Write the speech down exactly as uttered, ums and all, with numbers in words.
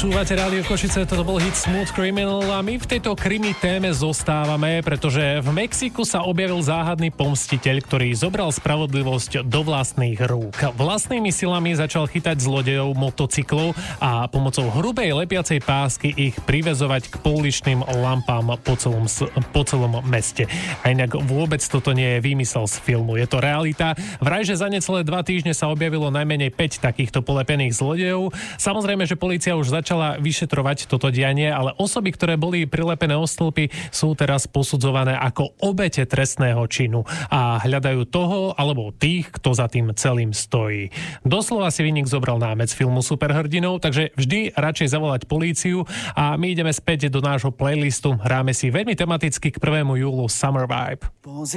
Počúvate Rádio Košice, toto bol hit Smooth Criminal a my v tejto krimi téme zostávame, pretože v Mexiku sa objavil záhadný pomstiteľ, ktorý zobral spravodlivosť do vlastných rúk. Vlastnými silami začal chytať zlodejov motocyklov a pomocou hrubej lepiacej pásky ich priväzovať k pouličným lampám po celom, po celom meste. A inak vôbec toto nie je výmysel z filmu, je to realita. Vraj, že za necelé dva týždne sa objavilo najmenej päť takýchto polepených zlodejov. Samozrejme, že polícia už začala vyšetrovať toto dianie, ale osoby, ktoré boli prilepené o stĺpy, sú teraz posudzované ako obete trestného činu a hľadajú toho alebo tých, kto za tým celým stojí. Doslova si Vinník zobral námec filmu Superhrdinov, takže vždy radšej zavolať políciu a my ideme späť do nášho playlistu. Hráme si veľmi tematicky k prvému júlu Summer Vibe.